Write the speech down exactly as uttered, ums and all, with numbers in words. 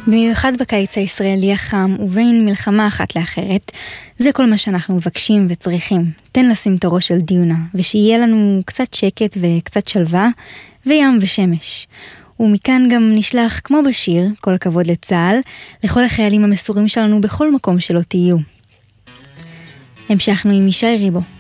במיוחד בקיץ הישראלי החם ובין מלחמה אחת לאחרת, זה כל מה שאנחנו מבקשים וצריכים. תן לשים את הראש על דיונה, ושיהיה לנו קצת שקט וקצת שלווה, וים ושמש. ומכאן גם נשלח, כמו בשיר, כל הכבוד לצה"ל, לכל החיילים המסורים שלנו בכל מקום שלא תהיו. המשכנו עם ישי ריבו.